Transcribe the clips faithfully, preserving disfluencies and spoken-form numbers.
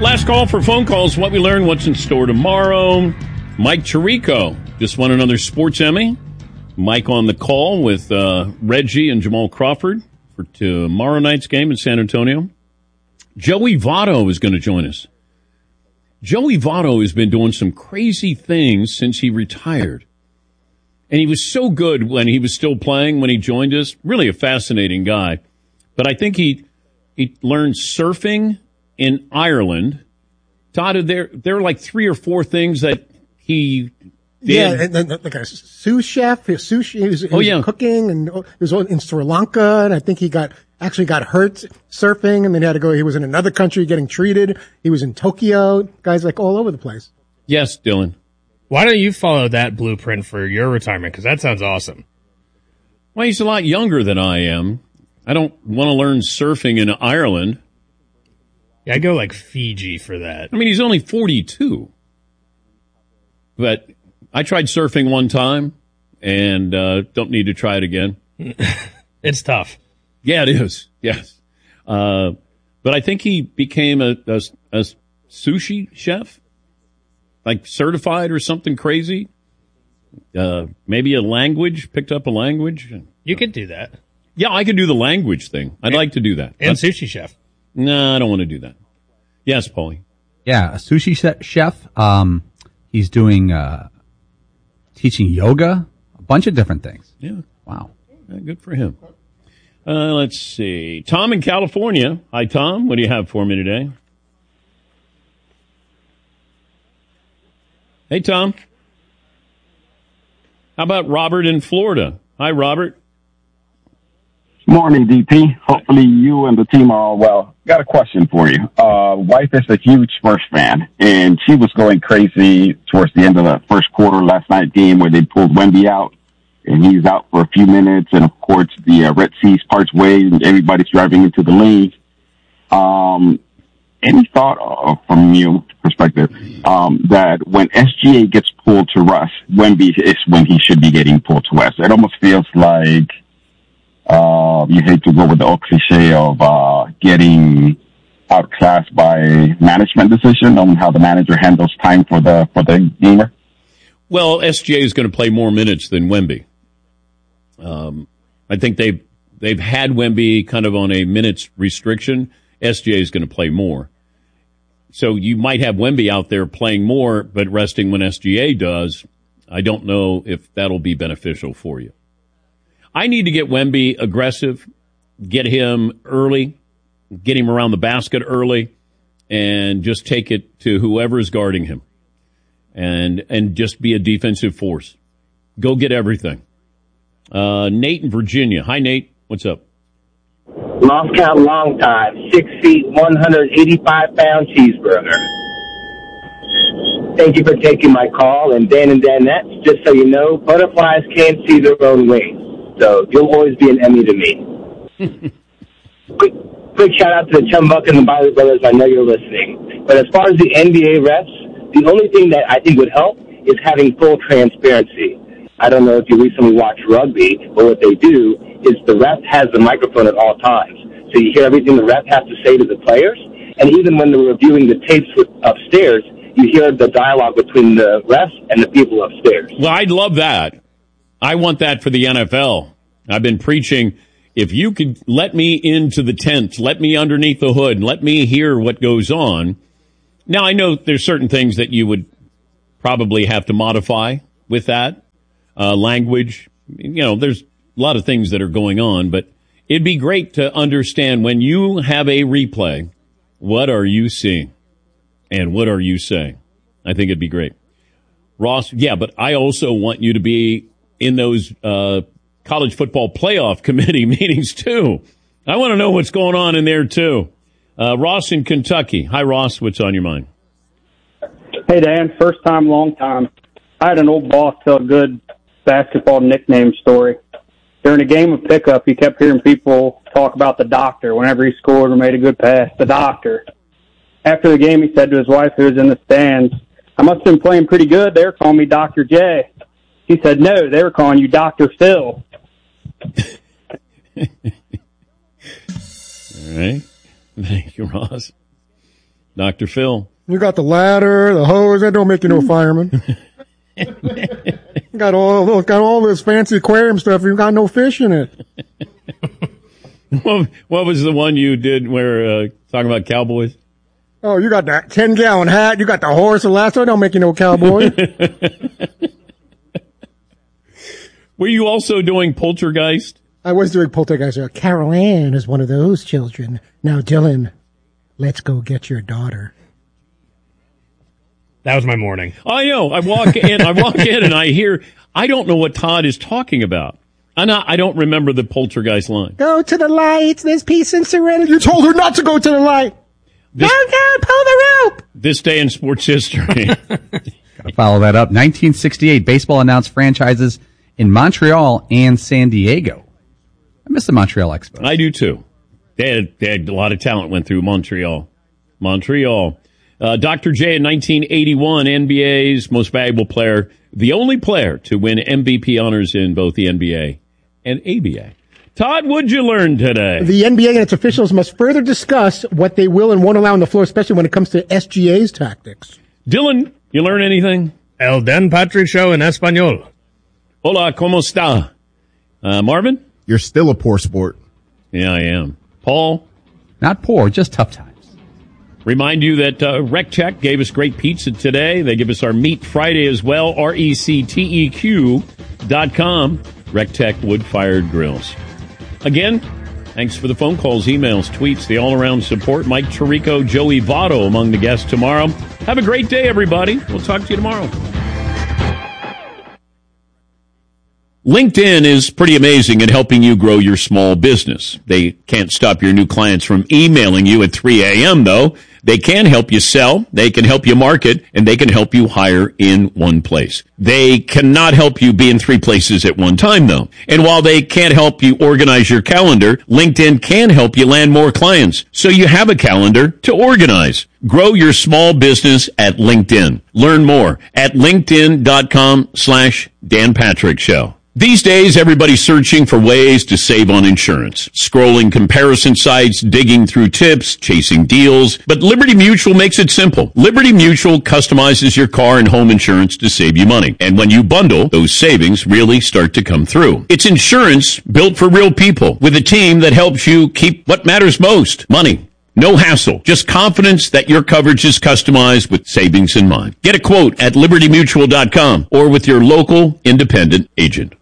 Last call for phone calls. What we learned, what's in store tomorrow. Mike Tirico just won another Sports Emmy. Mike on the call with uh, Reggie and Jamal Crawford for tomorrow night's game in San Antonio. Joey Votto is going to join us. Joey Votto has been doing some crazy things since he retired. And he was so good when he was still playing, when he joined us. Really a fascinating guy. But I think he he learned surfing in Ireland. Todd, there there are like three or four things that he did. Yeah, and then like a sous chef, a sushi, he was, he oh, was yeah. cooking, and he was in Sri Lanka, and I think he got actually got hurt surfing, and then he had to go. He was in another country getting treated. He was in Tokyo. Guys like all over the place. Yes, Dylan. Why don't you follow that blueprint for your retirement? Because that sounds awesome. Well, he's a lot younger than I am. I don't want to learn surfing in Ireland. Yeah, I'd go like Fiji for that. I mean, he's only forty-two. But I tried surfing one time and uh, don't need to try it again. It's tough. Yeah, it is. Yes. Uh, but I think he became a, a, a sushi chef, like certified or something crazy. Uh, maybe a language, picked up a language. You could do that. Yeah, I could do the language thing. I'd and, like to do that. And That's, sushi chef. No, I don't want to do that. Yes, Paulie. Yeah, a sushi chef. Um, he's doing, uh, teaching yoga, a bunch of different things. Yeah. Wow. Yeah, good for him. Uh, let's see. Tom in California. Hi, Tom. What do you have for me today? Hey, Tom. How about Robert in Florida? Hi, Robert. Morning, D P. Hopefully you and the team are all well. Got a question for you. Uh, wife is a huge Spurs fan, and she was going crazy towards the end of the first quarter last night game where they pulled Wemby out, and he's out for a few minutes, and of course the uh, Red Seas parts ways, and everybody's driving into the league. Um, any thought uh, from your perspective um, that when S G A gets pulled to Russ, Wemby is when he should be getting pulled to West? It almost feels like Uh, you hate to go with the old cliche of uh, getting outclassed by management decision on how the manager handles time for the for the gamer. Well, S G A is going to play more minutes than Wemby. Um, I think they've they've had Wemby kind of on a minutes restriction. S G A is going to play more, so you might have Wemby out there playing more, but resting when S G A does. I don't know if that'll be beneficial for you. I need to get Wemby aggressive, get him early, get him around the basket early, and just take it to whoever is guarding him, and and just be a defensive force. Go get everything. Uh, Nate in Virginia. Hi, Nate. What's up? Lost count long time. Six feet, one hundred eighty-five pound cheeseburger. Thank you for taking my call. And Dan and Danette, just so you know, butterflies can't see their own wings. So you'll always be an Emmy to me. quick, quick shout out to the Chumbuck and the Biley brothers. I know you're listening. But as far as the N B A refs, the only thing that I think would help is having full transparency. I don't know if you recently watched rugby, but what they do is the ref has the microphone at all times. So you hear everything the ref has to say to the players. And even when they're reviewing the tapes upstairs, you hear the dialogue between the refs and the people upstairs. Well, I'd love that. I want that for the N F L. I've been preaching, if you could let me into the tent, let me underneath the hood, let me hear what goes on. Now, I know there's certain things that you would probably have to modify with that. Uh, language, you know, there's a lot of things that are going on, but it'd be great to understand when you have a replay, what are you seeing and what are you saying? I think it'd be great. Ross, yeah, but I also want you to be in those uh, college football playoff committee meetings, too. I want to know what's going on in there, too. Uh, Ross in Kentucky. Hi, Ross. What's on your mind? Hey, Dan. First time, long time. I had an old boss tell a good basketball nickname story. During a game of pickup, he kept hearing people talk about the doctor whenever he scored or made a good pass, the doctor. After the game, he said to his wife, who was in the stands, I must have been playing pretty good. They were calling me Doctor J. He said, no, they were calling you Doctor Phil. All right. Thank you, Ross. Doctor Phil. You got the ladder, the hose. That don't make you no fireman. You got all got all this fancy aquarium stuff. You got no fish in it. What, what was the one you did where uh, talking about cowboys? Oh, you got that ten gallon hat. You got the horse and lasso. Don't make you no cowboy. Were you also doing Poltergeist? I was doing Poltergeist. Carol Ann is one of those children. Now, Dylan, let's go get your daughter. That was my morning. I know. I walk in. I walk in and I hear. I don't know what Todd is talking about. I not. I don't remember the Poltergeist line. Go to the lights. There's peace and serenity. You told her not to go to the light. This, down, down, pull the rope. This day in sports history. Gotta follow that up. nineteen sixty-eight, baseball announced franchises in Montreal and San Diego. I miss the Montreal Expos. I do too. They had, they had a lot of talent went through Montreal. Montreal. Uh, Doctor J in nineteen eighty-one, N B A's most valuable player, the only player to win M V P honors in both the N B A and A B A. Todd, what'd you learn today? The N B A and its officials must further discuss what they will and won't allow on the floor, especially when it comes to S G A's tactics. Dylan, you learn anything? El Dan Patrick Show in Espanol. Hola, ¿cómo está? Uh, Marvin? You're still a poor sport. Yeah, I am. Paul? Not poor, just tough times. Remind you that uh, RecTech gave us great pizza today. They give us our Meat Friday as well, R E C T E Q dot com, RecTech wood-fired grills. Again, thanks for the phone calls, emails, tweets, the all-around support. Mike Tirico, Joey Votto among the guests tomorrow. Have a great day, everybody. We'll talk to you tomorrow. LinkedIn is pretty amazing at helping you grow your small business. They can't stop your new clients from emailing you at three a.m., though. They can help you sell, they can help you market, and they can help you hire in one place. They cannot help you be in three places at one time, though. And while they can't help you organize your calendar, LinkedIn can help you land more clients, so you have a calendar to organize. Grow your small business at LinkedIn. Learn more at linkedin.com slash Dan Patrick Show. These days, everybody's searching for ways to save on insurance. Scrolling comparison sites, digging through tips, chasing deals. But Liberty Mutual makes it simple. Liberty Mutual customizes your car and home insurance to save you money. And when you bundle, those savings really start to come through. It's insurance built for real people with a team that helps you keep what matters most, money. No hassle, just confidence that your coverage is customized with savings in mind. Get a quote at liberty mutual dot com or with your local independent agent.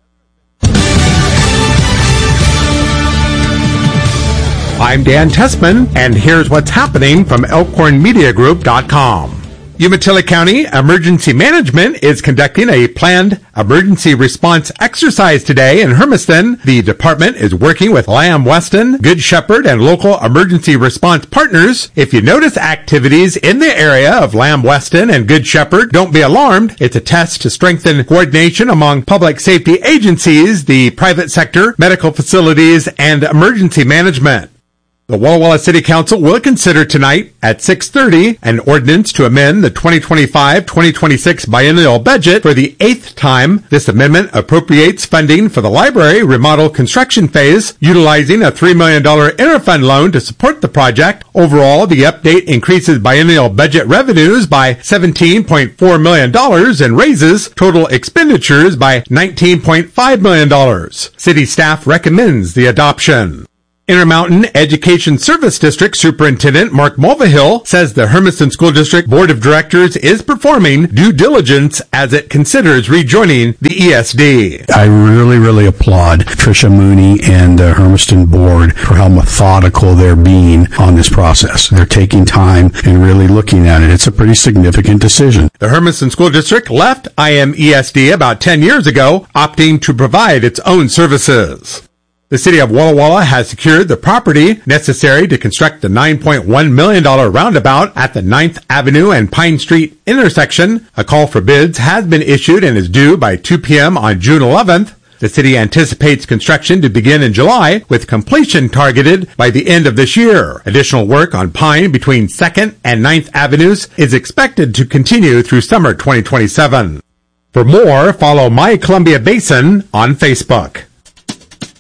I'm Dan Tessman, and here's what's happening from elkhorn media group dot com. Umatilla County Emergency Management is conducting a planned emergency response exercise today in Hermiston. The department is working with Lamb Weston, Good Shepherd, and local emergency response partners. If you notice activities in the area of Lamb Weston and Good Shepherd, don't be alarmed. It's a test to strengthen coordination among public safety agencies, the private sector, medical facilities, and emergency management. The Walla Walla City Council will consider tonight at six thirty an ordinance to amend the twenty twenty-five twenty twenty-six biennial budget for the eighth time. This amendment appropriates funding for the library remodel construction phase, utilizing a three million dollars interfund loan to support the project. Overall, the update increases biennial budget revenues by seventeen point four million dollars and raises total expenditures by nineteen point five million dollars. City staff recommends the adoption. Intermountain Education Service District Superintendent Mark Mulvihill says the Hermiston School District Board of Directors is performing due diligence as it considers rejoining the E S D. I really, really applaud Tricia Mooney and the Hermiston Board for how methodical they're being on this process. They're taking time and really looking at it. It's a pretty significant decision. The Hermiston School District left I M E S D about ten years ago, opting to provide its own services. The city of Walla Walla has secured the property necessary to construct the nine point one million dollars roundabout at the ninth Avenue and Pine Street intersection. A call for bids has been issued and is due by two p.m. on June eleventh. The city anticipates construction to begin in July, with completion targeted by the end of this year. Additional work on Pine between second and ninth Avenues is expected to continue through summer twenty twenty-seven. For more, follow My Columbia Basin on Facebook.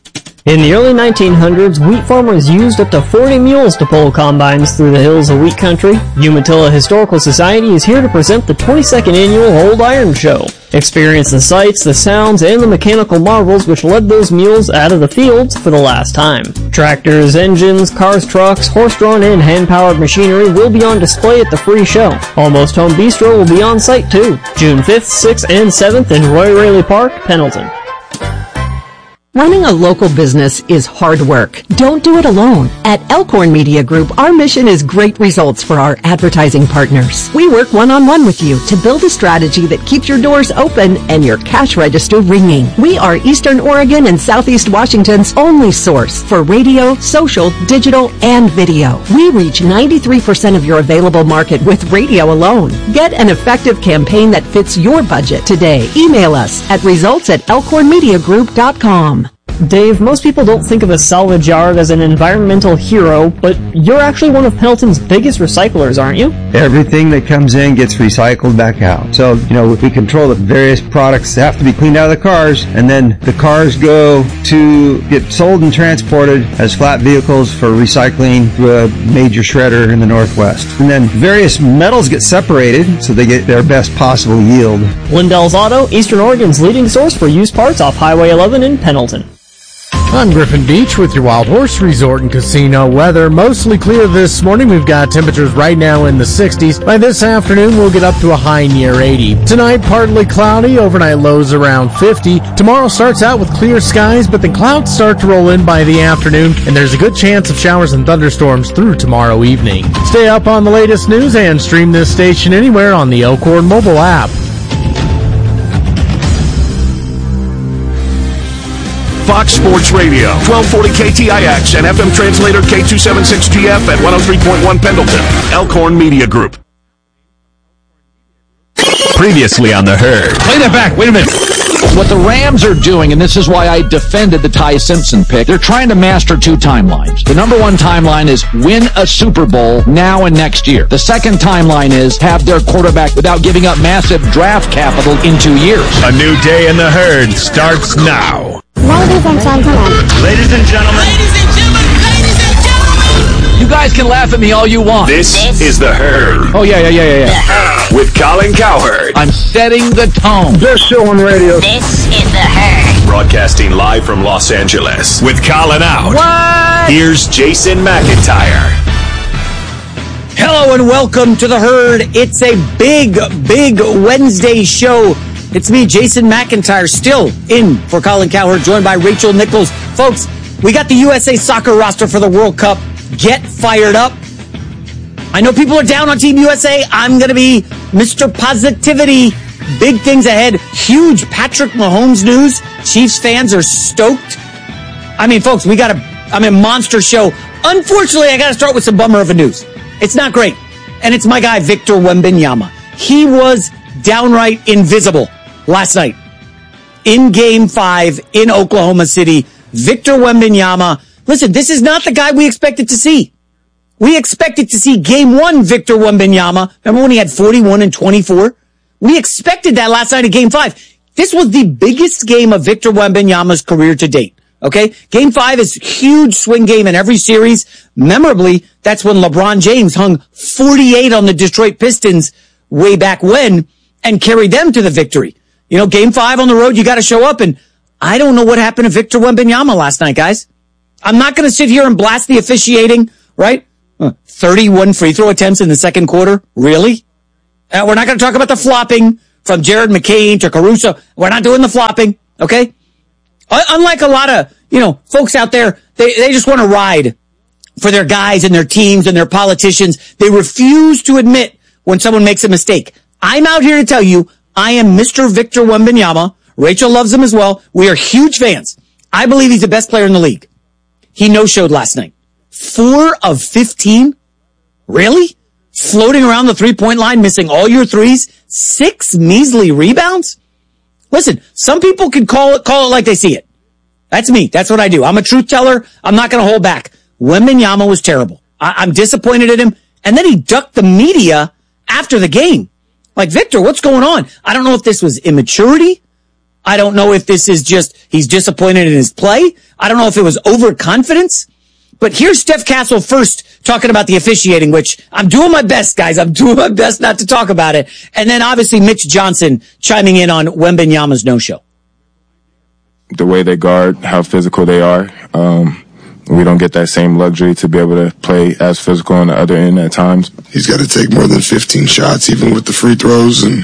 In the early nineteen hundreds, wheat farmers used up to forty mules to pull combines through the hills of wheat country. Umatilla Historical Society is here to present the twenty-second annual Old Iron Show. Experience the sights, the sounds, and the mechanical marvels which led those mules out of the fields for the last time. Tractors, engines, cars, trucks, horse-drawn and hand-powered machinery will be on display at the free show. Almost Home Bistro will be on site too. June fifth, sixth, and seventh in Roy Raley Park, Pendleton. Running a local business is hard work. Don't do it alone. At Elkhorn Media Group, our mission is great results for our advertising partners. We work one-on-one with you to build a strategy that keeps your doors open and your cash register ringing. We are Eastern Oregon and Southeast Washington's only source for radio, social, digital, and video. We reach ninety-three percent of your available market with radio alone. Get an effective campaign that fits your budget today. Email us at results at elkhorn media group dot com. Dave, most people don't think of a salvage yard as an environmental hero, but you're actually one of Pendleton's biggest recyclers, aren't you? Everything that comes in gets recycled back out. So, you know, we control the various products that have to be cleaned out of the cars, and then the cars go to get sold and transported as flat vehicles for recycling through a major shredder in the Northwest. And then various metals get separated so they get their best possible yield. Lindell's Auto, Eastern Oregon's leading source for used parts off Highway eleven in Pendleton. I'm Griffin Beach with your Wild Horse Resort and Casino weather. Mostly clear this morning. We've got temperatures right now in the sixties. By this afternoon, we'll get up to a high near eighty. Tonight, partly cloudy. Overnight lows around fifty. Tomorrow starts out with clear skies, but the clouds start to roll in by the afternoon, and there's a good chance of showers and thunderstorms through tomorrow evening. Stay up on the latest news and stream this station anywhere on the Elkhorn mobile app. Fox Sports Radio, twelve forty K T I X and F M translator K two seventy-six G F at one oh three point one Pendleton. Elkhorn Media Group. Previously on The Herd. Play that back. Wait a minute. What the Rams are doing, and this is why I defended the Ty Simpson pick, they're trying to master two timelines. The number one timeline is win a Super Bowl now and next year. The second timeline is have their quarterback without giving up massive draft capital in two years. A new day in The Herd starts now. Ladies and gentlemen. Ladies and gentlemen. Ladies and gentlemen. Ladies and gentlemen. You guys can laugh at me all you want. This, this is The Herd. Oh, yeah, yeah, yeah, yeah. yeah. With Colin Cowherd. I'm setting the tone. Best show on radio. This is The Herd. Broadcasting live from Los Angeles. With Colin out. What? Here's Jason McIntyre. Hello and welcome to The Herd. It's a big, big Wednesday show. It's me, Jason McIntyre, still in for Colin Cowherd, joined by Rachel Nichols. Folks, we got the U S A Soccer roster for the World Cup. Get fired up. I know people are down on Team U S A. I'm going to be Mister Positivity. Big things ahead. Huge Patrick Mahomes news. Chiefs fans are stoked. I mean, folks, we got a, I mean, monster show. Unfortunately, I got to start with some bummer of a news. It's not great. And it's my guy, Victor Wembanyama. He was downright invisible last night in game five in Oklahoma City. Victor Wembanyama. Listen, this is not the guy we expected to see. We expected to see game one Victor Wembanyama. Remember when he had forty-one and twenty-four? We expected that last night in game five. This was the biggest game of Victor Wembanyama's career to date. Okay? Game five is a huge swing game in every series. Memorably, that's when LeBron James hung forty-eight on the Detroit Pistons way back when and carried them to the victory. You know, game five on the road, you got to show up. And I don't know what happened to Victor Wembanyama last night, guys. I'm not going to sit here and blast the officiating, right? Uh, thirty-one free throw attempts in the second quarter. Really? Uh, we're not going to talk about the flopping from Jared McCain to Caruso. We're not doing the flopping, okay? Uh, unlike a lot of, you know, folks out there, they, they just want to ride for their guys and their teams and their politicians. They refuse to admit when someone makes a mistake. I'm out here to tell you, I am Mister Victor Wembanyama. Rachel loves him as well. We are huge fans. I believe he's the best player in the league. He no-showed last night. Four of fifteen? Really? Floating around the three-point line, missing all your threes? Six measly rebounds? Listen, some people can call it, call it like they see it. That's me. That's what I do. I'm a truth teller. I'm not going to hold back. Wembanyama was terrible. I- I'm disappointed in him. And then he ducked the media after the game. Like, Victor, what's going on? I don't know if this was immaturity I don't know if this is just he's disappointed in his play. I don't know if it was overconfidence. But here's Steph Castle first talking about the officiating, which I'm doing my best, guys. I'm doing my best not to talk about it. And then obviously Mitch Johnson chiming in on Wembanyama's no-show. The way they guard, how physical they are. Um, we don't get that same luxury to be able to play as physical on the other end at times. He's got to take more than fifteen shots, even with the free throws. And,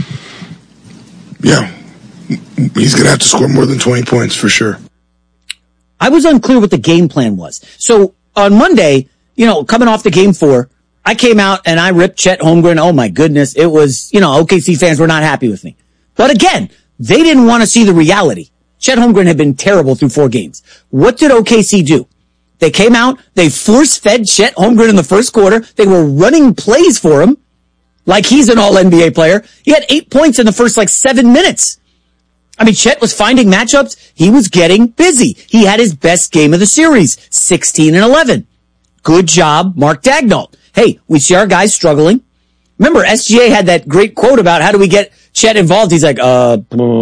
yeah, he's going to have to score more than twenty points for sure. I was unclear what the game plan was. So on Monday, you know, coming off the game four, I came out and I ripped Chet Holmgren. Oh my goodness. It was, you know, O K C fans were not happy with me. But again, they didn't want to see the reality. Chet Holmgren had been terrible through four games. What did O K C do? They came out, they force-fed Chet Holmgren in the first quarter. They were running plays for him like he's an all N B A player. He had eight points in the first like seven minutes. I mean, Chet was finding matchups. He was getting busy. He had his best game of the series, sixteen and eleven. Good job, Mark Daigneault. Hey, we see our guys struggling. Remember, S G A had that great quote about how do we get Chet involved. He's like, uh,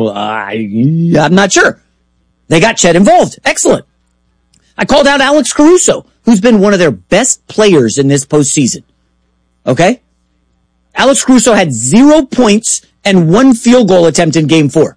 I, I'm not sure. They got Chet involved. Excellent. I called out Alex Caruso, who's been one of their best players in this postseason. Okay? Alex Caruso had zero points and one field goal attempt in game four.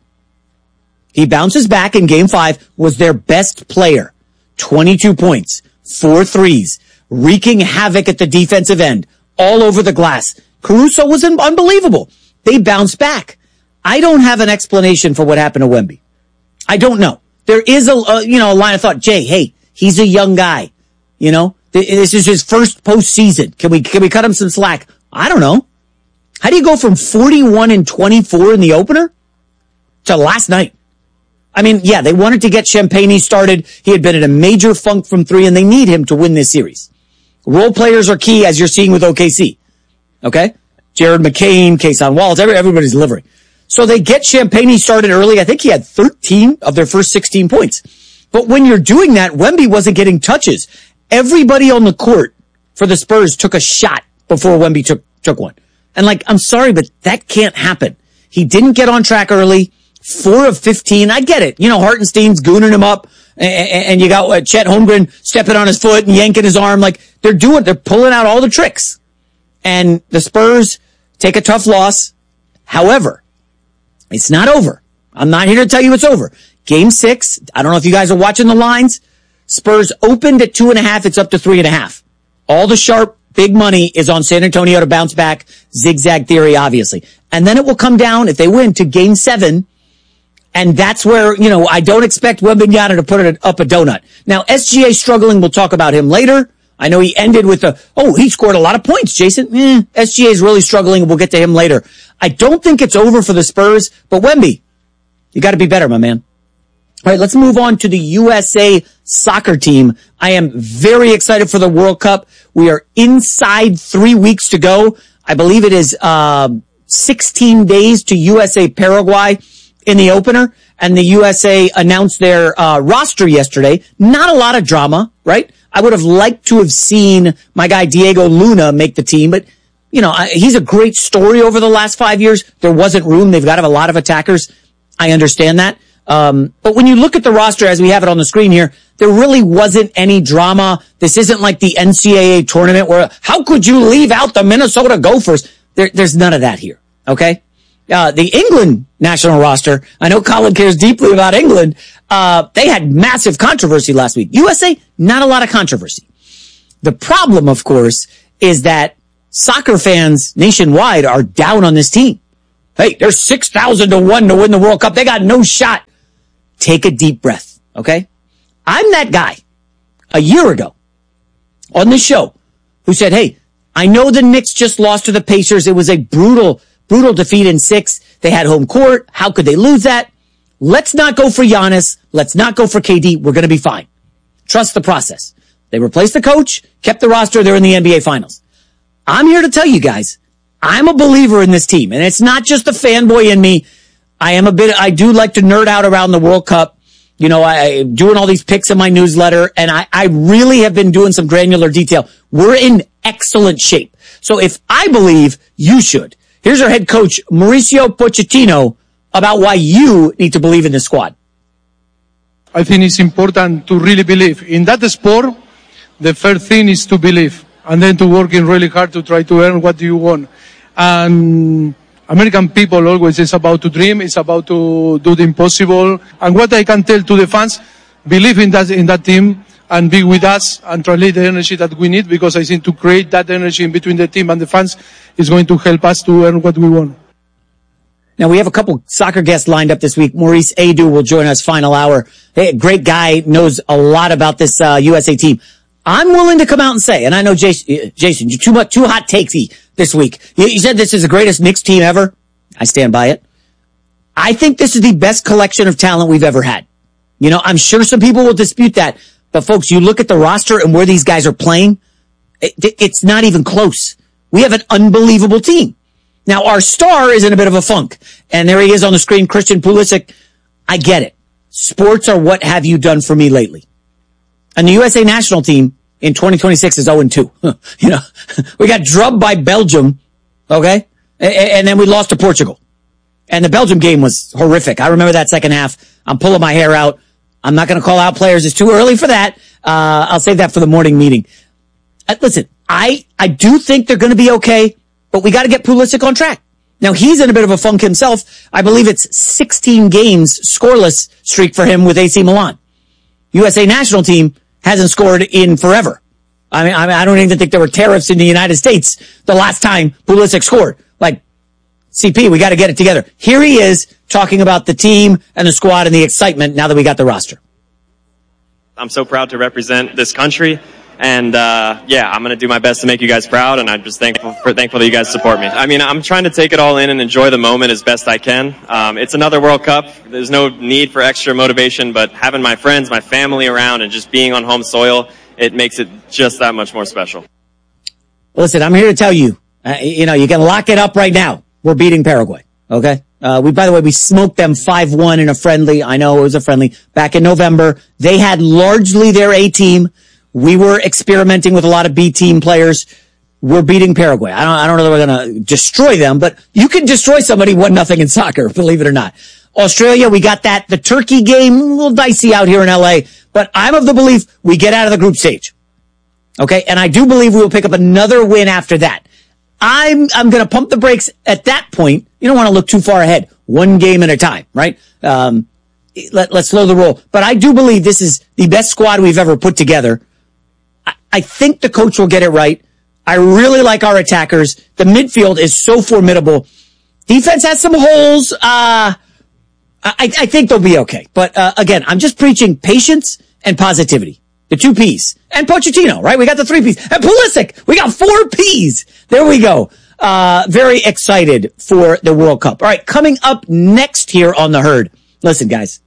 He bounces back in game five, was their best player. twenty-two points, four threes, wreaking havoc at the defensive end, all over the glass. Caruso was unbelievable. They bounced back. I don't have an explanation for what happened to Wemby. I don't know. There is a, a you know, a line of thought. Jay, hey, he's a young guy. You know, this is his first postseason. Can we, can we cut him some slack? I don't know. How do you go from forty-one and twenty-four in the opener to last night? I mean, yeah, they wanted to get Champagnie started. He had been in a major funk from three, and they need him to win this series. Role players are key, as you're seeing with O K C. Okay? Jared McCain, Kason Wallace, everybody's delivering. So they get Champagnie started early. I think he had thirteen of their first sixteen points. But when you're doing that, Wemby wasn't getting touches. Everybody on the court for the Spurs took a shot before Wemby took, took one. And like, I'm sorry, but that can't happen. He didn't get on track early. Four of fifteen. I get it. You know, Hartenstein's gooning him up, and, and you got uh, Chet Holmgren stepping on his foot and yanking his arm. Like, they're doing, they're pulling out all the tricks. And the Spurs take a tough loss. However, it's not over. I'm not here to tell you it's over. Game six, I don't know if you guys are watching the lines. Spurs opened at two and a half. It's up to three and a half. All the sharp, big money is on San Antonio to bounce back. Zigzag theory, obviously. And then it will come down, if they win, to game seven. And that's where, you know, I don't expect Wembanyama to put it up a donut. Now, S G A struggling. We'll talk about him later. I know he ended with the, oh, he scored a lot of points, Jason. Eh, S G A is really struggling. We'll get to him later. I don't think it's over for the Spurs, but Wemby, you got to be better, my man. All right, let's move on to the U S A soccer team. I am very excited for the World Cup. We are inside three weeks to go. I believe it is uh, sixteen days to U S A Paraguay in the opener, and the U S A announced their uh, roster yesterday. Not a lot of drama, right? I would have liked to have seen my guy Diego Luna make the team, but, you know, I, he's a great story over the last five years. There wasn't room. They've got to have a lot of attackers. I understand that. Um, but when you look at the roster as we have it on the screen here, there really wasn't any drama. This isn't like the N C double A tournament where, how could you leave out the Minnesota Gophers? There, there's none of that here, okay? Uh, the England national roster, I know Colin cares deeply about England. Uh, they had massive controversy last week. U S A, not a lot of controversy. The problem, of course, is that soccer fans nationwide are down on this team. Hey, they're six thousand to one to win the World Cup. They got no shot. Take a deep breath, okay? I'm that guy a year ago on this show who said, hey, I know the Knicks just lost to the Pacers. It was a brutal Brutal defeat in six. They had home court. How could they lose that? Let's not go for Giannis. Let's not go for K D. We're going to be fine. Trust the process. They replaced the coach, kept the roster. They're in the N B A Finals. I'm here to tell you guys, I'm a believer in this team. And it's not just a fanboy in me. I am a bit, I do like to nerd out around the World Cup. You know, I, I'm doing all these picks in my newsletter, and I, I really have been doing some granular detail. We're in excellent shape. So if I believe, you should. Here's our head coach, Mauricio Pochettino, about why you need to believe in this squad. I think it's important to really believe. In that sport, the first thing is to believe, and then to working really hard to try to earn what you want. And American people always is about to dream, it's about to do the impossible. And what I can tell to the fans, believe in that, in that team, and be with us and translate the energy that we need, because I think to create that energy in between the team and the fans is going to help us to earn what we want. Now, we have a couple soccer guests lined up this week. Maurice Adu will join us final hour. Hey, great guy, knows a lot about this uh, U S A team. I'm willing to come out and say, and I know Jason, Jason you're too much, too hot takesy this week. You, you said this is the greatest Knicks team ever. I stand by it. I think this is the best collection of talent we've ever had. You know, I'm sure some people will dispute that. But folks, you look at the roster and where these guys are playing, it, it's not even close. We have an unbelievable team. Now, our star is in a bit of a funk. And there he is on the screen, Christian Pulisic. I get it. Sports are what have you done for me lately. And the U S A national team in twenty twenty-six is oh and two. You know, we got drubbed by Belgium, okay? And then we lost to Portugal. And the Belgium game was horrific. I remember that second half. I'm pulling my hair out. I'm not going to call out players. It's too early for that. Uh, I'll save that for the morning meeting. Uh, listen, I, I do think they're going to be okay, but we got to get Pulisic on track. Now, he's in a bit of a funk himself. I believe it's sixteen games scoreless streak for him with A C Milan. U S A national team hasn't scored in forever. I mean, I mean, I don't even think there were tariffs in the United States the last time Pulisic scored. Like, C P, we got to get it together. Here he is talking about the team and the squad and the excitement now that we got the roster. I'm so proud to represent this country. And, uh, yeah, I'm going to do my best to make you guys proud. And I'm just thankful for, thankful that you guys support me. I mean, I'm trying to take it all in and enjoy the moment as best I can. Um, it's another World Cup. There's no need for extra motivation, but having my friends, my family around and just being on home soil, it makes it just that much more special. Listen, I'm here to tell you, uh, you know, you can lock it up right now. We're beating Paraguay. Okay. Uh, we, by the way, we smoked them five one in a friendly. I know it was a friendly back in November. They had largely their A team. We were experimenting with a lot of B team players. We're beating Paraguay. I don't, I don't know that we're going to destroy them, but you can destroy somebody one nothing in soccer, believe it or not. Australia, we got that. The Turkey game, a little dicey out here in L A, but I'm of the belief we get out of the group stage. Okay. And I do believe we will pick up another win after that. I'm, I'm going to pump the brakes at that point. You don't want to look too far ahead. One game at a time, right? Um, let, let's slow the roll. But I do believe this is the best squad we've ever put together. I, I think the coach will get it right. I really like our attackers. The midfield is so formidable. Defense has some holes. Uh, I, I think they'll be okay. But, uh, again, I'm just preaching patience and positivity. The two P's. And Pochettino, right? We got the three P's. And Pulisic, we got four P's. There we go. Uh, very excited for the World Cup. All right, coming up next here on The Herd. Listen, guys.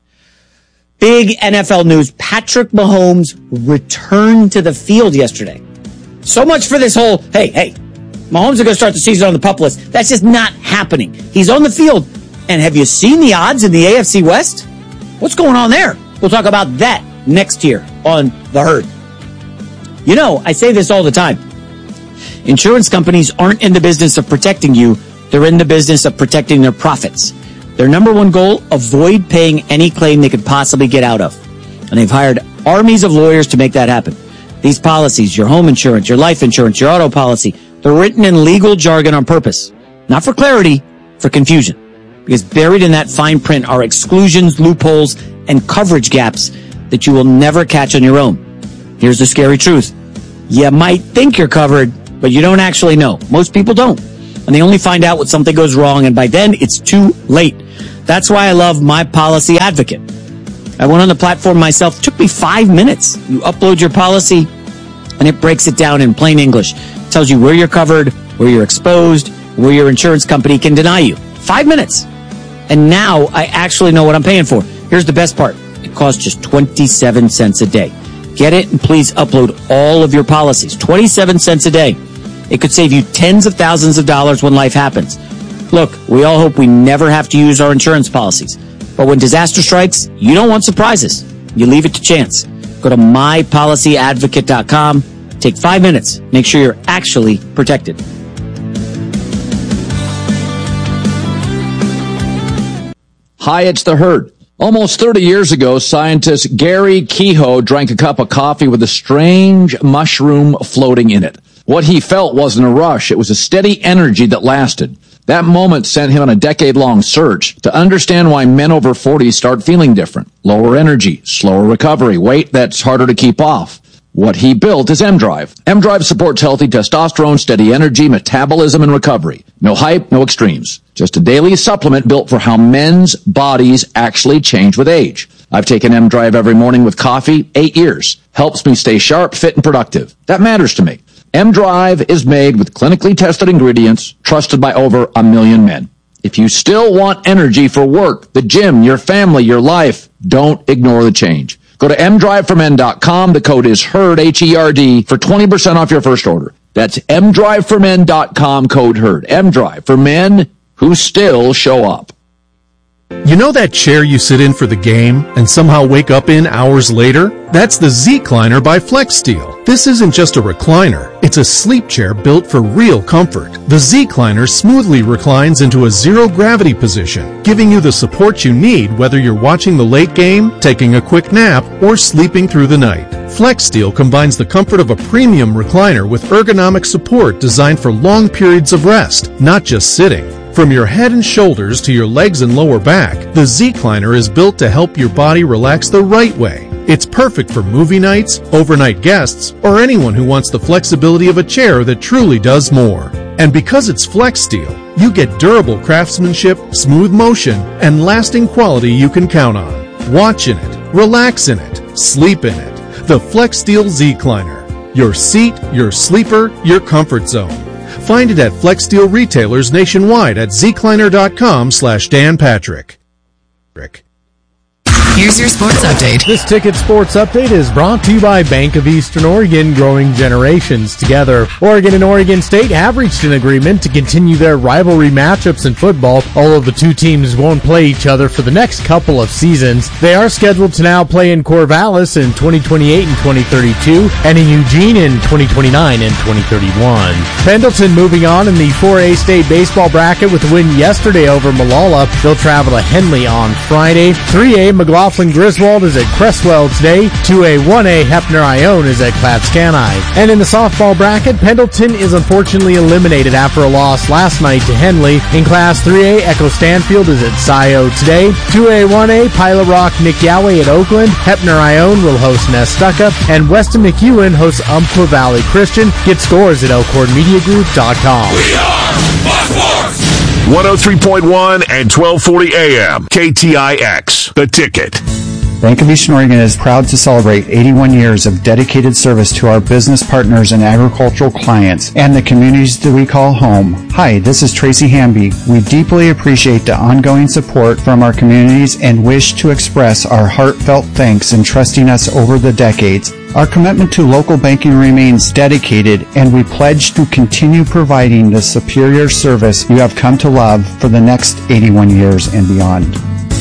Big N F L news. Patrick Mahomes returned to the field yesterday. So much for this whole, hey, hey, Mahomes is going to start the season on the PUP list. That's just not happening. He's on the field. And have you seen the odds in the A F C West? What's going on there? We'll talk about that next year on The Herd. You know, I say this all the time. Insurance companies aren't in the business of protecting you. They're in the business of protecting their profits. Their number one goal, avoid paying any claim they could possibly get out of. And they've hired armies of lawyers to make that happen. These policies, your home insurance, your life insurance, your auto policy, they're written in legal jargon on purpose. Not for clarity, for confusion. Because buried in that fine print are exclusions, loopholes, and coverage gaps that you will never catch on your own. Here's the scary truth. You might think you're covered, but you don't actually know. Most people don't. And they only find out when something goes wrong, and by then, it's too late. That's why I love My Policy Advocate. I went on the platform myself. It took me five minutes. You upload your policy, and it breaks it down in plain English. It tells you where you're covered, where you're exposed, where your insurance company can deny you. Five minutes. And now I actually know what I'm paying for. Here's the best part. It costs just twenty-seven cents a day. Get it and please upload all of your policies. twenty-seven cents a day. It could save you tens of thousands of dollars when life happens. Look, we all hope we never have to use our insurance policies. But when disaster strikes, you don't want surprises. You leave it to chance. Go to my policy advocate dot com. Take five minutes. Make sure you're actually protected. Hi, it's The Herd. Almost thirty years ago, scientist Gary Kehoe drank a cup of coffee with a strange mushroom floating in it. What he felt wasn't a rush. It was a steady energy that lasted. That moment sent him on a decade-long search to understand why men over forty start feeling different. Lower energy, slower recovery, weight that's harder to keep off. What he built is M-Drive. M-Drive supports healthy testosterone, steady energy, metabolism, and recovery. No hype, no extremes. Just a daily supplement built for how men's bodies actually change with age. I've taken M-Drive every morning with coffee, eight years. Helps me stay sharp, fit, and productive. That matters to me. M-Drive is made with clinically tested ingredients, trusted by over a million men. If you still want energy for work, the gym, your family, your life, don't ignore the change. Go to m drive for men dot com. The code is HERD, H E R D, for twenty percent off your first order. That's m drive for men dot com, code HERD. M-Drive, for men who still show up. You know that chair you sit in for the game and somehow wake up in hours later? That's the Z-Cliner by FlexSteel. This isn't just a recliner. It's a sleep chair built for real comfort. The Z-Cliner smoothly reclines into a zero-gravity position, giving you the support you need whether you're watching the late game, taking a quick nap, or sleeping through the night. FlexSteel combines the comfort of a premium recliner with ergonomic support designed for long periods of rest, not just sitting. From your head and shoulders to your legs and lower back, the Z-Cliner is built to help your body relax the right way. It's perfect for movie nights, overnight guests, or anyone who wants the flexibility of a chair that truly does more. And because it's FlexSteel, you get durable craftsmanship, smooth motion, and lasting quality you can count on. Watch in it, relax in it, sleep in it. The FlexSteel Z-Cliner. Your seat, your sleeper, your comfort zone. Find it at FlexSteel retailers nationwide at zcliner.com slash Dan Patrick. Rick. Here's your sports update. This Ticket Sports Update is brought to you by Bank of Eastern Oregon, growing generations together. Oregon and Oregon State have reached an agreement to continue their rivalry matchups in football. All of the two teams won't play each other for the next couple of seasons. They are scheduled to now play in Corvallis in twenty twenty-eight and twenty thirty-two, and in Eugene in twenty twenty-nine and twenty thirty-one. Pendleton moving on in the four A state baseball bracket with a win yesterday over Malala. They'll travel to Henley on Friday. three A McLaughlin Griswold is at Cresswell today. two A one A Hefner Ione is at Clatskanie. And in the softball bracket, Pendleton is unfortunately eliminated after a loss last night to Henley. In Class three A, Echo Stanfield is at Scio today. two A one A Pilot Rock Nick Yahweh at Oakland. Hefner Ione will host Nestucca. And Weston McEwen hosts Umpqua Valley Christian. Get scores at elkhorn media group dot com. We are Fox Sports! one oh three point one and twelve forty A M. K T I X. The Ticket. Bank of Eastern Oregon is proud to celebrate eighty-one years of dedicated service to our business partners and agricultural clients and the communities that we call home. Hi, this is Tracy Hamby. We deeply appreciate the ongoing support from our communities and wish to express our heartfelt thanks in trusting us over the decades. Our commitment to local banking remains dedicated, and we pledge to continue providing the superior service you have come to love for the next eighty-one years and beyond.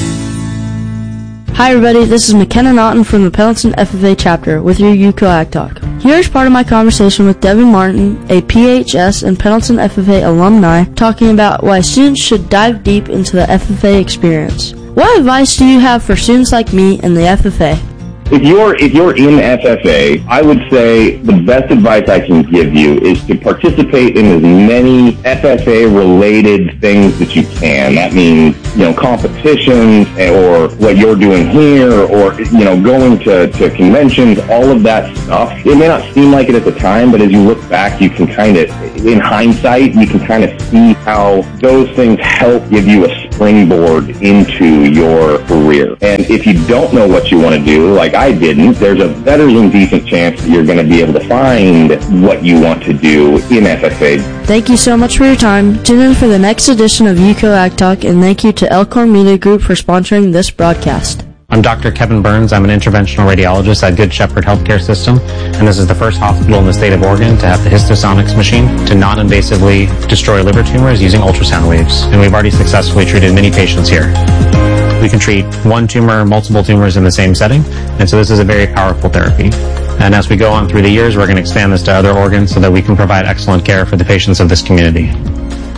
Hi everybody, this is McKenna Naughton from the Pendleton F F A chapter with your U C O Ag Talk. Here's part of my conversation with Devin Martin, a P H S and Pendleton F F A alumni, talking about why students should dive deep into the F F A experience. What advice do you have for students like me in the F F A? If you're if you're in F F A, I would say the best advice I can give you is to participate in as many F F A-related things that you can. That means, you know, competitions or what you're doing here or, you know, going to, to conventions, all of that stuff. It may not seem like it at the time, but as you look back, you can kind of, in hindsight, you can kind of see how those things help give you a springboard into your career. And if you don't know what you want to do, like I didn't, there's a better than decent chance that you're going to be able to find what you want to do in F F A. Thank you so much for your time. Tune in for the next edition of U C O Ag Talk, and thank you to Elkhorn Media Group for sponsoring this broadcast. I'm Doctor Kevin Burns. I'm an interventional radiologist at Good Shepherd Healthcare System, and this is the first hospital in the state of Oregon to have the Histosonics machine to non-invasively destroy liver tumors using ultrasound waves, and we've already successfully treated many patients here. We can treat one tumor, multiple tumors in the same setting, and so this is a very powerful therapy. And as we go on through the years, we're going to expand this to other organs so that we can provide excellent care for the patients of this community.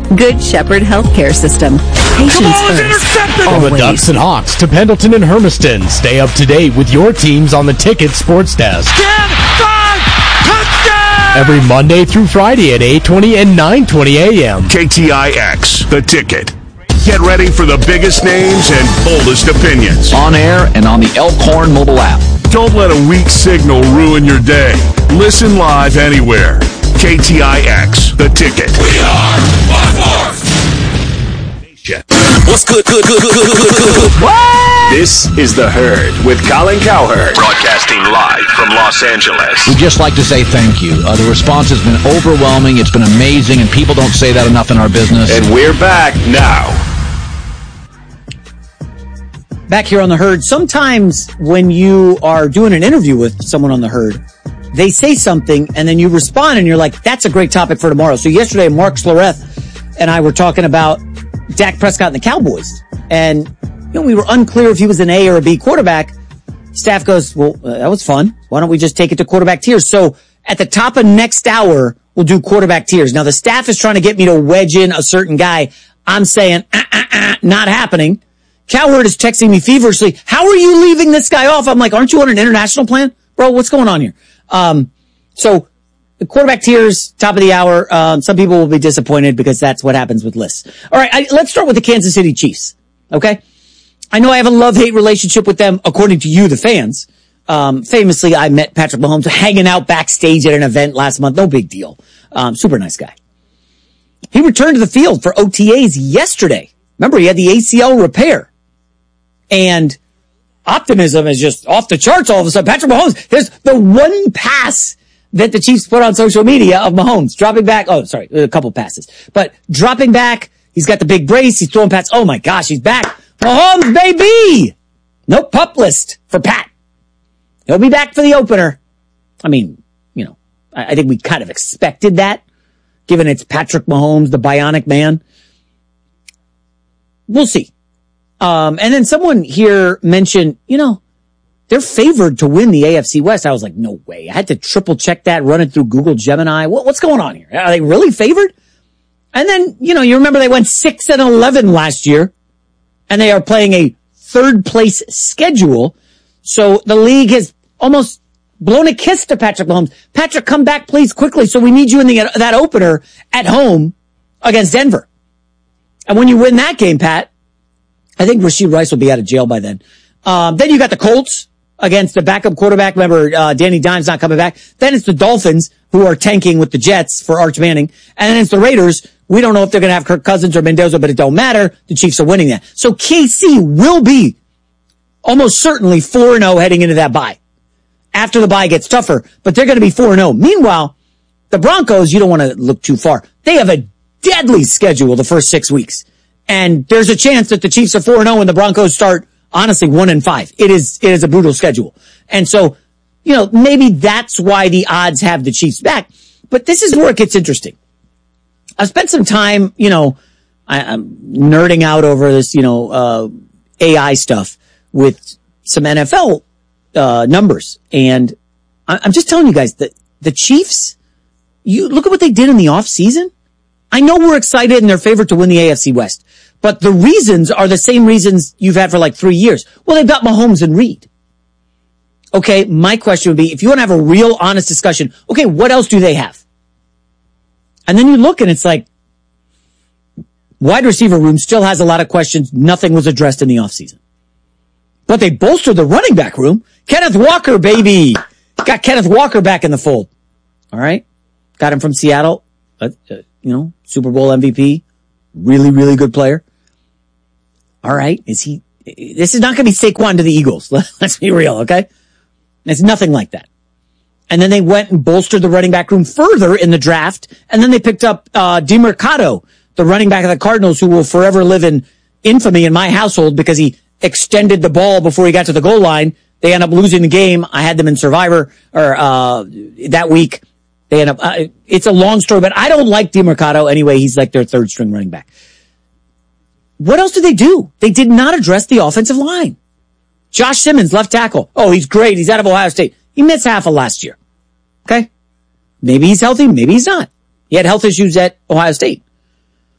Good Shepherd Healthcare System. Patients first. From the Ducks and Hawks to Pendleton and Hermiston, stay up to date with your teams on the Ticket Sports Desk. ten, five, touchdown! Every Monday through Friday at eight twenty and nine twenty a.m. K T I X, The Ticket. Get ready for the biggest names and boldest opinions. On air and on the Elkhorn mobile app. Don't let a weak signal ruin your day. Listen live anywhere. K T I X, The Ticket. We are one force. What's good, good, good, good, good, good, good, good. What? This is The Herd with Colin Cowherd. Broadcasting live from Los Angeles. We'd just like to say thank you. Uh, the response has been overwhelming. It's been amazing, and people don't say that enough in our business. And we're back now. Back here on The Herd, sometimes when you are doing an interview with someone on The Herd, they say something and then you respond and you're like, that's a great topic for tomorrow. So yesterday, Mark Schlereth and I were talking about Dak Prescott and the Cowboys. And, you know, we were unclear if he was an A or a B quarterback. Staff goes, well, uh, that was fun. Why don't we just take it to quarterback tiers? So at the top of next hour, we'll do quarterback tiers. Now, the staff is trying to get me to wedge in a certain guy. I'm saying, uh, uh, uh, not happening. Cowherd is texting me feverishly. How are you leaving this guy off? I'm like, aren't you on an international plan? Bro, what's going on here? Um, so the quarterback tiers, top of the hour. Um, some people will be disappointed because that's what happens with lists. All right. I, let's start with the Kansas City Chiefs. Okay. I know I have a love-hate relationship with them, according to you, the fans. Um, famously, I met Patrick Mahomes hanging out backstage at an event last month. No big deal. Um, super nice guy. He returned to the field for O T As yesterday. Remember, he had the A C L repair. And optimism is just off the charts all of a sudden. Patrick Mahomes, there's the one pass that the Chiefs put on social media of Mahomes dropping back. Oh, sorry, a couple passes, but dropping back. He's got the big brace. He's throwing pats. Oh my gosh, he's back. Mahomes, baby. No pup list for Pat. He'll be back for the opener. I mean, you know, I, I think we kind of expected that, given it's Patrick Mahomes, the bionic man. We'll see. Um, and then someone here mentioned, you know, they're favored to win the A F C West. I was like, no way. I had to triple check that, run it through Google Gemini. What, what's going on here? Are they really favored? And then, you know, you remember they went six and eleven last year, and they are playing a third place schedule. So the league has almost blown a kiss to Patrick Mahomes. Patrick, come back, please, quickly. So we need you in the, that opener at home against Denver. And when you win that game, Pat, I think Rashid Rice will be out of jail by then. Um, then you got the Colts against the backup quarterback. Remember, uh, Danny Dimes not coming back. Then it's the Dolphins, who are tanking with the Jets for Arch Manning. And then it's the Raiders. We don't know if they're going to have Kirk Cousins or Mendoza, but it don't matter. The Chiefs are winning that. So K C will be almost certainly four and oh heading into that bye. After the bye gets tougher, but they're going to be four and oh. Meanwhile, the Broncos, you don't want to look too far. They have a deadly schedule the first six weeks. And there's a chance that the Chiefs are four and oh and the Broncos start, honestly, one and five. It is, it is a brutal schedule. And so, you know, maybe that's why the odds have the Chiefs back. But this is where it gets interesting. I've spent some time, you know, I, I'm nerding out over this, you know, uh, A I stuff with some N F L, uh, numbers. And I, I'm just telling you guys that the Chiefs, you look at what they did in the off season. I know we're excited and they're favored to win the A F C West, but the reasons are the same reasons you've had for like three years. Well, they've got Mahomes and Reed. Okay, my question would be, if you want to have a real honest discussion, okay, what else do they have? And then you look and it's like, wide receiver room still has a lot of questions. Nothing was addressed in the offseason. But they bolstered the running back room. Kenneth Walker, baby. Got Kenneth Walker back in the fold. All right. Got him from Seattle. Uh, uh, you know, Super Bowl M V P. Really, really good player. All right. Is he, this is not going to be Saquon to the Eagles. Let's be real. Okay. It's nothing like that. And then they went and bolstered the running back room further in the draft. And then they picked up, uh, DeMercado, the running back of the Cardinals, who will forever live in infamy in my household because he extended the ball before he got to the goal line. They end up losing the game. I had them in Survivor, or, uh, that week. They end up, uh, it's a long story, but I don't like DeMercado anyway. He's like their third string running back. What else did they do? They did not address the offensive line. Josh Simmons, left tackle. Oh, he's great. He's out of Ohio State. He missed half of last year. Okay. Maybe he's healthy. Maybe he's not. He had health issues at Ohio State.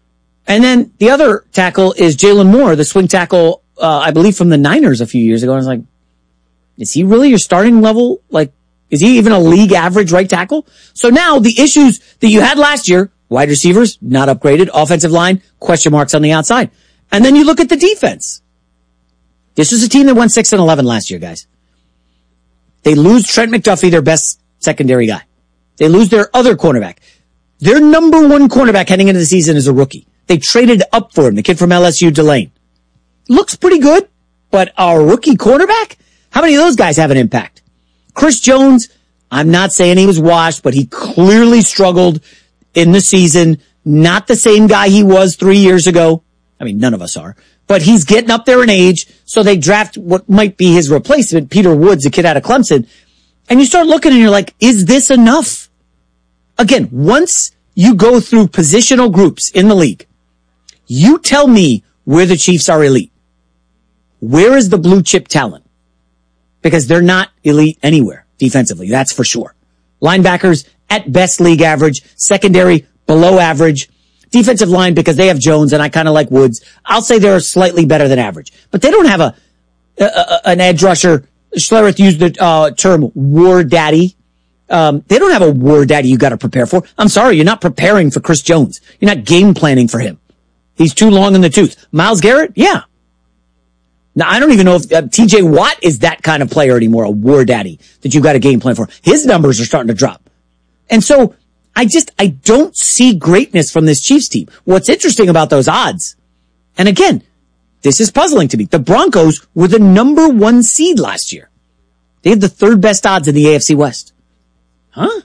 And then the other tackle is Jalen Moore, the swing tackle, uh, I believe from the Niners a few years ago. And I was like, is he really your starting level? Like, is he even a league average right tackle? So now the issues that you had last year, wide receivers, not upgraded, offensive line, question marks on the outside. And then you look at the defense. This was a team that went six and eleven last year, guys. They lose Trent McDuffie, their best secondary guy. They lose their other cornerback. Their number one cornerback heading into the season is a rookie. They traded up for him, the kid from L S U, Delane. Looks pretty good, but a rookie cornerback? How many of those guys have an impact? Chris Jones, I'm not saying he was washed, but he clearly struggled in the season. Not the same guy he was three years ago. I mean, none of us are. But he's getting up there in age, so they draft what might be his replacement, Peter Woods, a kid out of Clemson. And you start looking and you're like, is this enough? Again, once you go through positional groups in the league, you tell me where the Chiefs are elite. Where is the blue chip talent? Because they're not elite anywhere defensively, that's for sure. Linebackers, at best league average. Secondary, below average. Defensive line, because they have Jones and I kind of like Woods, I'll say they're slightly better than average. But they don't have a, a, a an edge rusher. Schlereth used the uh, term war daddy. Um, they don't have a war daddy you got to prepare for. I'm sorry, you're not preparing for Chris Jones. You're not game planning for him. He's too long in the tooth. Myles Garrett? Yeah. Now, I don't even know if uh, T J Watt is that kind of player anymore, a war daddy that you got a game plan for. His numbers are starting to drop. And so I just, I don't see greatness from this Chiefs team. What's interesting about those odds, and again, this is puzzling to me. The Broncos were the number one seed last year. They had the third best odds in the A F C West. Huh?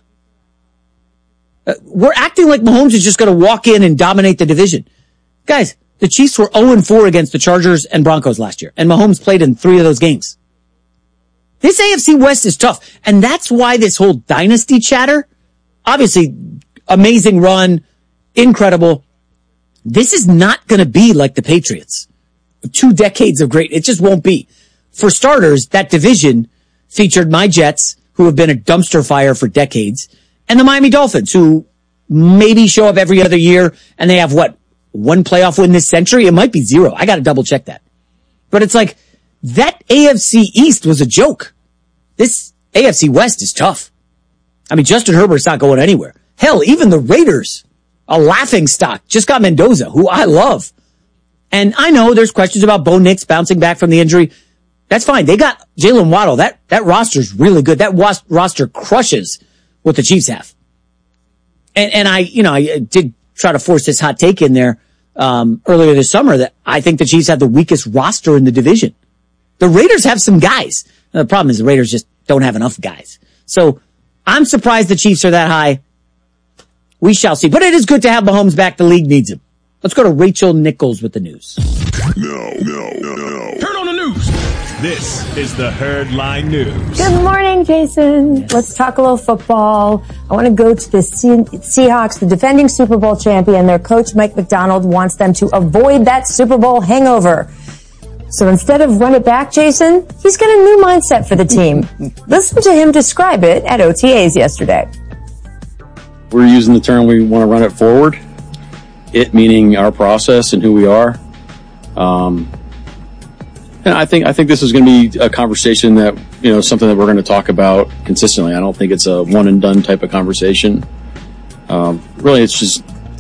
Uh, we're acting like Mahomes is just going to walk in and dominate the division. Guys, the Chiefs were oh and four against the Chargers and Broncos last year, and Mahomes played in three of those games. This A F C West is tough, and that's why this whole dynasty chatter, obviously, amazing run, incredible. This is not going to be like the Patriots. Two decades of great, it just won't be. For starters, that division featured my Jets, who have been a dumpster fire for decades, and the Miami Dolphins, who maybe show up every other year, and they have what? One playoff win this century? It might be zero. I got to double check that. But it's like, that A F C East was a joke. This A F C West is tough. I mean, Justin Herbert's not going anywhere. Hell, even the Raiders, a laughing stock, just got Mendoza, who I love. And I know there's questions about Bo Nix bouncing back from the injury. That's fine. They got Jalen Waddle. That, that roster's really good. That was, roster crushes what the Chiefs have. And, and I, you know, I did try to force this hot take in there, um, earlier this summer that I think the Chiefs have the weakest roster in the division. The Raiders have some guys. The problem is the Raiders just don't have enough guys. So I'm surprised the Chiefs are that high. We shall see. But it is good to have Mahomes back. The league needs him. Let's go to Rachel Nichols with the news. No, no, no, no. Turn on the news. This is the Herd Line News. Good morning, Jason. Let's talk a little football. I want to go to the Seahawks, the defending Super Bowl champion. Their coach, Mike Macdonald, wants them to avoid that Super Bowl hangover. So instead of run it back, Jason, he's got a new mindset for the team. Listen to him describe it at O T As yesterday. We're using the term we want to run it forward. It meaning our process and who we are. Um, and I think I think this is going to be a conversation that, you know, something that we're going to talk about consistently. I don't think it's a one and done type of conversation. Um, really, it's just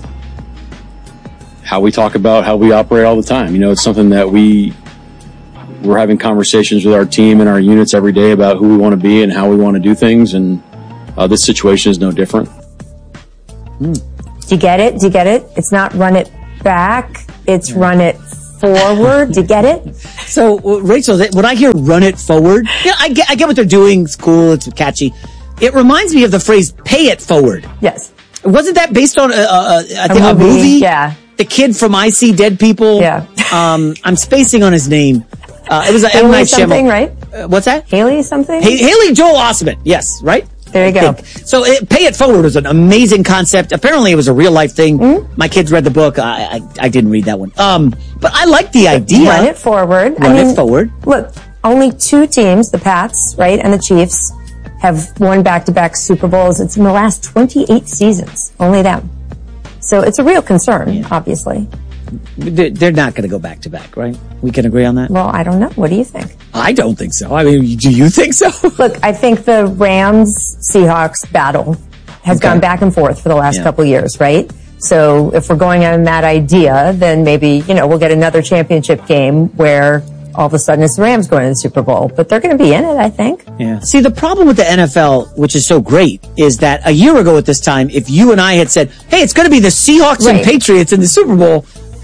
how we talk about how we operate all the time. You know, it's something that we we're having conversations with our team and our units every day about who we want to be and how we want to do things. And uh, this situation is no different. Mm. Do you get it? Do you get it? It's not run it back. It's run it forward. Do you get it? So, uh, Rachel, when I hear run it forward, yeah, I get, I get what they're doing. It's cool. It's catchy. It reminds me of the phrase pay it forward. Yes. Wasn't that based on a, a, a, I think, a movie? a movie? Yeah. The kid from I See Dead People. Yeah. um, I'm spacing on his name. Uh, it was a Haley M. Night something, Shyamalan. right? Uh, what's that? Haley something? Hay- Haley Joel Osment. Yes, right? There you I go. Think. So it, pay it forward was an amazing concept. Apparently it was a real life thing. Mm-hmm. My kids read the book. I, I, I didn't read that one. Um, but I like the idea. Run it forward. Run I mean, it forward. Look, only two teams, the Pats, right, and the Chiefs, have won back-to-back Super Bowls. It's in the last twenty-eight seasons. Only them. So it's a real concern, yeah. obviously. they're not going to go back to back, right? We can agree on that? Well, I don't know. What do you think? I don't think so. I mean, do you think so? Look, I think the Rams-Seahawks battle has okay. gone back and forth for the last yeah. couple of years, right? So if we're going on that idea, then maybe, you know, we'll get another championship game where all of a sudden it's the Rams going to the Super Bowl. But they're going to be in it, I think. Yeah. See, the problem with the N F L, which is so great, is that a year ago at this time, if you and I had said, hey, it's going to be the Seahawks right. and Patriots in the Super Bowl,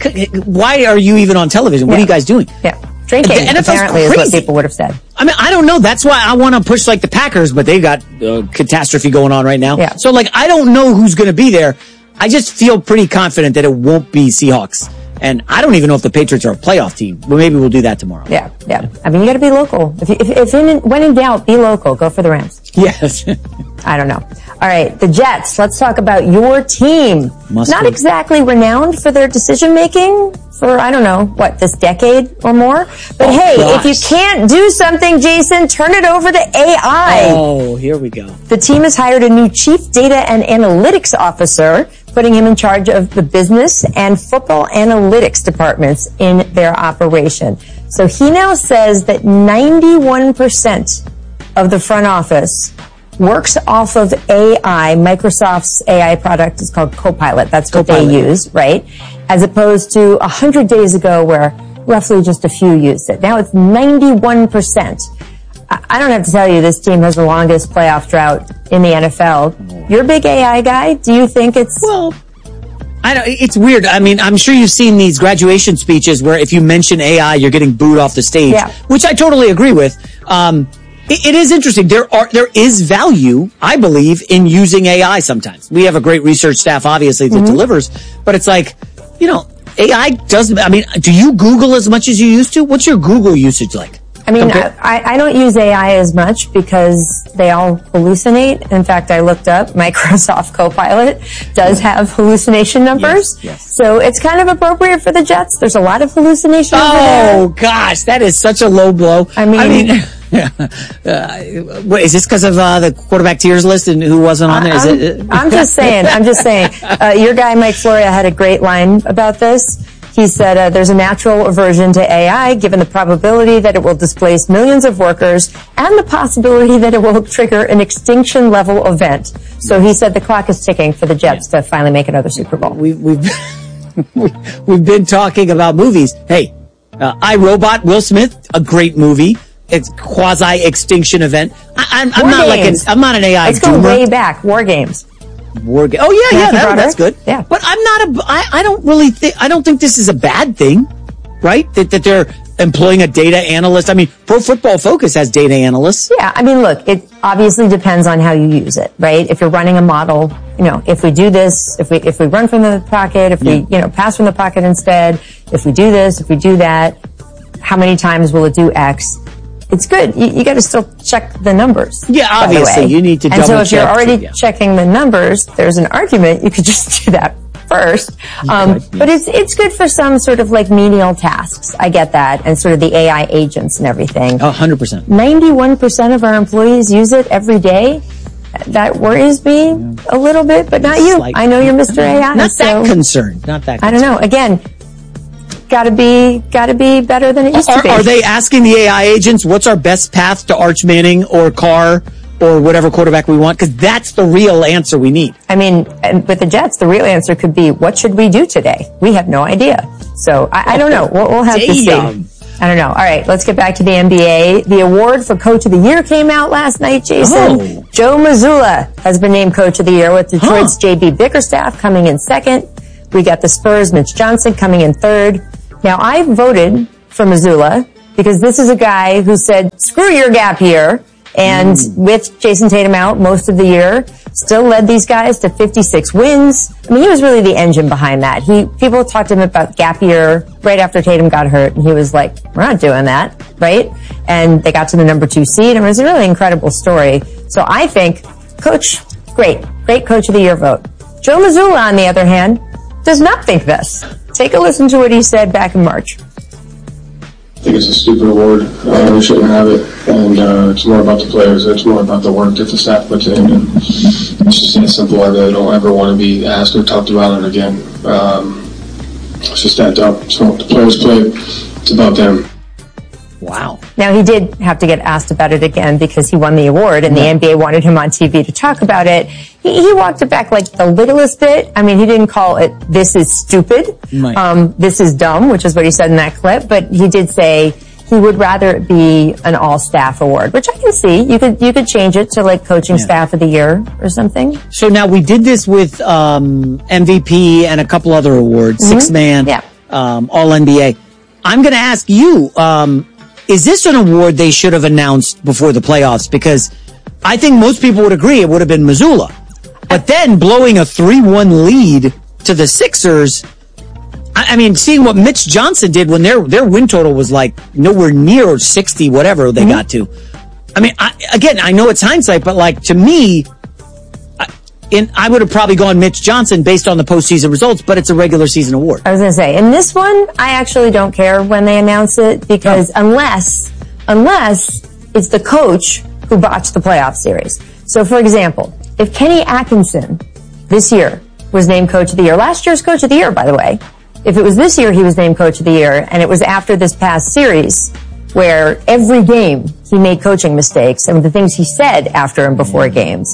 why are you even on television? What yeah. are you guys doing? Yeah. Drinking, the N F L's apparently, crazy. Is what people would have said. I mean, I don't know. That's why I want to push like the Packers, but they've got uh, catastrophe going on right now. Yeah. So, like, I don't know who's going to be there. I just feel pretty confident that it won't be Seahawks. And I don't even know if the Patriots are a playoff team. But maybe we'll do that tomorrow. Yeah, yeah. I mean, you got to be local. If, if, if in, when in doubt, be local. Go for the Rams. Yes. I don't know. All right, the Jets. Let's talk about your team. Must Not be. exactly renowned for their decision making for, I don't know, what, this decade or more? But oh, hey, gosh. if you can't do something, Jason, turn it over to A I. Oh, here we go. The team has hired a new chief data and analytics officer, putting him in charge of the business and football analytics departments in their operation. So he now says that ninety-one percent of the front office works off of A I. Microsoft's A I product is called Copilot. That's what Copilot. They use, right? As opposed to one hundred days ago where roughly just a few used it. Now it's ninety-one percent. I don't have to tell you, this team has the longest playoff drought in the N F L. You're a big A I guy. Do you think it's... Well, I don't, it's weird. I mean, I'm sure you've seen these graduation speeches where if you mention A I, you're getting booed off the stage, yeah. which I totally agree with. Um, it, it is interesting. There are, there is value, I believe, in using A I sometimes. We have a great research staff, obviously, that mm-hmm. delivers, but it's like, you know, A I doesn't, I mean, do you Google as much as you used to? What's your Google usage like? I mean, Okay. I, I don't use A I as much because they all hallucinate. In fact, I looked up Microsoft Copilot does have hallucination numbers. Yes, yes. So it's kind of appropriate for the Jets. There's a lot of hallucination over Oh, there. gosh, that is such a low blow. I mean, I mean uh, what, is this because of uh, the quarterback tiers list and who wasn't on there? Is I'm, it, I'm just saying, I'm just saying. Uh, your guy, Mike Floria, had a great line about this. He said, uh, there's a natural aversion to A I, given the probability that it will displace millions of workers and the possibility that it will trigger an extinction-level event. So he said the clock is ticking for the Jets to finally make another Super Bowl. We've, we've, we've been talking about movies. Hey, uh, I, Robot, Will Smith, a great movie. It's quasi-extinction event. I, I'm, I'm not like an, I'm not an A I Let's go doomer. way back. War Games. War Ga- Oh yeah, yeah, Matthew that, that's Broderick. good. Yeah. But I'm not a, I, I don't really think, I don't think this is a bad thing, right? That, that they're employing a data analyst. I mean, Pro Football Focus has data analysts. Yeah, I mean, look, it obviously depends on how you use it, right? If you're running a model, you know, if we do this, if we if we run from the pocket, if we, Yeah. you know, pass from the pocket instead, if we do this, if we do that, how many times will it do X? It's good. You, you got to still check the numbers. Yeah, by the obviously, way. you need to And so double if you're check, already yeah. checking the numbers, there's an argument you could just do that first. Um, could, But it's it's good for some sort of like menial tasks. I get that, and sort of the A I agents and everything. Oh, one hundred percent. ninety-one percent of our employees use it every day. That worries me a little bit, but not you. Slight- I know you're Mister A I. Not so that concerned. Not that I concerned. don't know. Again, gotta be gotta be better than it used Are, to be. are they asking the A I agents, what's our best path to Arch Manning or Carr or whatever quarterback we want? Because that's the real answer we need. I mean, and with the Jets, the real answer could be, what should we do today? We have no idea. So I, I don't know. We'll, we'll have to see. Damn. I don't know. All right, let's get back to the N B A. The award for Coach of the Year came out last night, Jason. Oh. Joe Mazzulla has been named Coach of the Year, with Detroit's Huh. J B Bickerstaff coming in second. We got the Spurs' Mitch Johnson coming in third. Now, I voted for Mazzulla because this is a guy who said, screw your gap year, and Mm. with Jason Tatum out most of the year, still led these guys to fifty-six wins. I mean, he was really the engine behind that. He, people talked to him about gap year right after Tatum got hurt, and he was like, we're not doing that, right? And they got to the number two seed, and it was a really incredible story. So I think, Coach, great, great Coach of the Year vote. Joe Mazzulla, on the other hand, does not think this. Take a listen to what he said back in March. I think it's a stupid award. Uh, we shouldn't have it. And uh, it's more about the players. It's more about the work that the staff puts in. And it's just that simple. I really don't ever want to be asked or talked about it again. Um, it's just that dumb. So the players play, it's about them. Wow. Now, he did have to get asked about it again because he won the award and the N B A wanted him on T V to talk about it. He, he walked it back like the littlest bit. I mean, he didn't call it, this is stupid. Right. Um, this is dumb, which is what he said in that clip. But he did say he would rather it be an all-staff award, which I can see. You could you could change it to like coaching Yeah. staff of the year or something. So now we did this with um, M V P and a couple other awards, Mhm. six man, Yeah. um, all N B A. I'm going to ask you, um, is this an award they should have announced before the playoffs? Because I think most people would agree it would have been Missoula. But then blowing a three one lead to the Sixers, I, I mean, seeing what Mitch Johnson did when their their win total was like nowhere near sixty, whatever they got to. I mean, I, again, I know it's hindsight, but like to me, I, in, I would have probably gone Mitch Johnson based on the postseason results, but it's a regular season award. I was going to say, in this one, I actually don't care when they announce it because unless, unless it's the coach who botched the playoff series. So, for example, if Kenny Atkinson this year was named coach of the year, last year's coach of the year, by the way, if it was this year he was named coach of the year and it was after this past series where every game he made coaching mistakes and the things he said after and before games,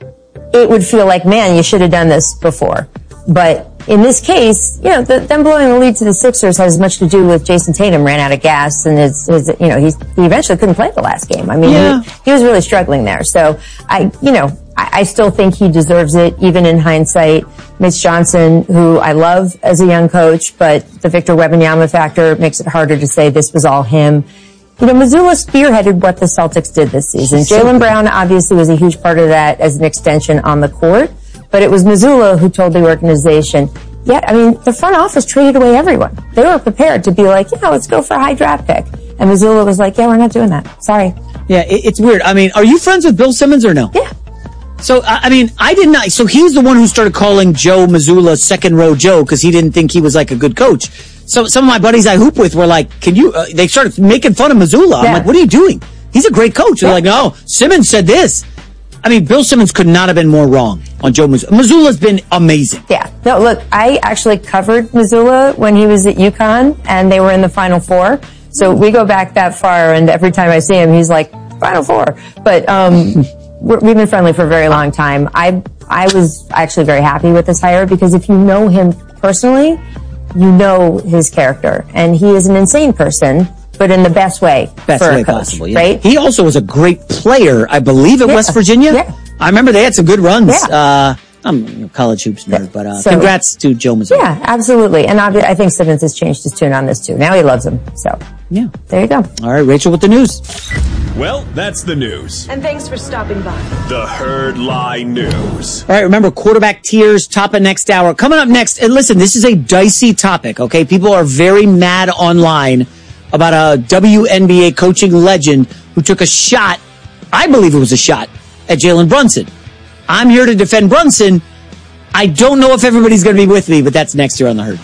it would feel like, man, you should have done this before. But in this case, you know, the, them blowing the lead to the Sixers has as much to do with Jason Tatum ran out of gas and his, his you know, he's, he eventually couldn't play the last game. I mean, Yeah. he, he was really struggling there. So I, you know, I, I still think he deserves it, even in hindsight. Mitch Johnson, who I love as a young coach, but the Victor Wembanyama factor makes it harder to say this was all him. You know, Missoula spearheaded what the Celtics did this season. Jaylen Brown obviously was a huge part of that as an extension on the court, but it was Missoula who told the organization, yeah, I mean, the front office traded away everyone. They were prepared to be like, yeah, let's go for a high draft pick. And Missoula was like, yeah, we're not doing that. Sorry. Yeah, it, it's weird. I mean, are you friends with Bill Simmons or no? Yeah. So, I I mean, I did not. So he's the one who started calling Joe Missoula second row Joe because he didn't think he was like a good coach. So some of my buddies I hoop with were like, can you, uh, they started making fun of Missoula. I'm Yeah. like, what are you doing? He's a great coach. They're Yeah. like, no, Simmons said this. I mean, Bill Simmons could not have been more wrong on Joe Missoula. Missoula's been amazing. Yeah. No, look, I actually covered Missoula when he was at UConn and they were in the Final Four. So we go back that far and every time I see him, he's like, Final Four. But, um, we're, we've been friendly for a very long time. I, I was actually very happy with this hire because if you know him personally, you know his character and he is an insane person, but in the best way Best for way a coach, possible, yeah. right? He also was a great player, I believe, at Yeah. West Virginia. Yeah. I remember they had some good runs. Yeah. Uh, I'm a college hoops nerd, but uh, So- congrats to Joe Missoula. Yeah, absolutely. And obvi- I think Simmons has changed his tune on this too. Now he loves him. So Yeah. there you go. All right, Rachel with the news. Well, that's the news. And thanks for stopping by. The Herd Lie News. All right, remember quarterback tiers, top of next hour. Coming up next, and listen, this is a dicey topic, okay? People are very mad online about a W N B A coaching legend who took a shot, I believe it was a shot, at Jalen Brunson. I'm here to defend Brunson. I don't know if everybody's going to be with me, but that's next year on The Herd.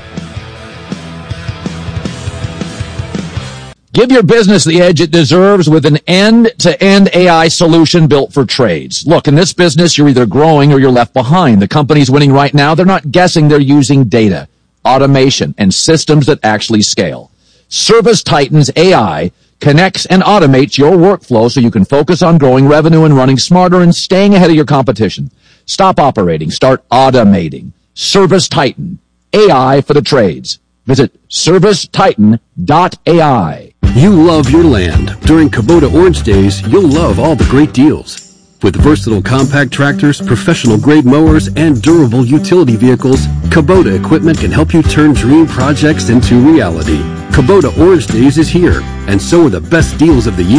Give your business the edge it deserves with an end-to-end A I solution built for trades. Look, in this business, you're either growing or you're left behind. The companies winning right now, they're not guessing, they're using data, automation, and systems that actually scale. Service Titan's A I connects and automates your workflow so you can focus on growing revenue and running smarter and staying ahead of your competition. Stop operating. Start automating. Service Titan. A I for the trades. Visit service titan dot A I. You love your land. During Kubota Orange Days, you'll love all the great deals. With versatile compact tractors, professional-grade mowers, and durable utility vehicles, Kubota equipment can help you turn dream projects into reality. Kubota Orange Days is here, and so are the best deals of the year.